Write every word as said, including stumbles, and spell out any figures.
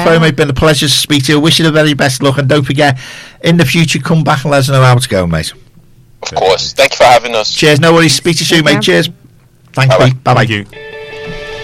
Chloe, it's been a pleasure to speak to you. Wish you the very best luck, and don't forget, in the future, come back and let us know how it's going, mate. Of course. Thank you for having us. Cheers. No worries. Speak to you soon, mate. Cheers. Thank Bye-bye. you. Bye bye. Thank you.